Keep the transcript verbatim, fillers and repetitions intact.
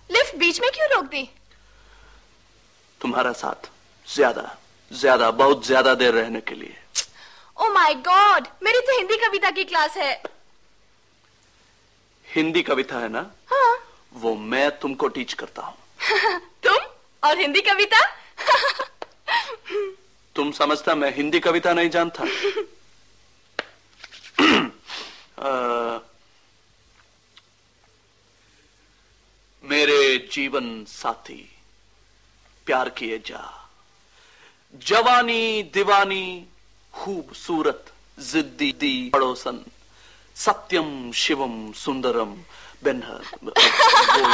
Lift बीच में क्यों रोक दी? तुम्हारा साथ ज्यादा ज्यादा बहुत ज्यादा देर रहने के लिए। ओ माय गॉड, मेरी तो हिंदी कविता की क्लास है। हिंदी कविता है ना? हाँ। वो मैं तुमको टीच करता हूँ। तुम और हिंदी कविता? तुम समझता मैं हिंदी कविता नहीं जानता? आ, मेरे जीवन साथी प्यार किए जा, जवानी दीवानी खूबसूरत जिद्दी दी पड़ोसन, सत्यम शिवम सुंदरम बेनहर।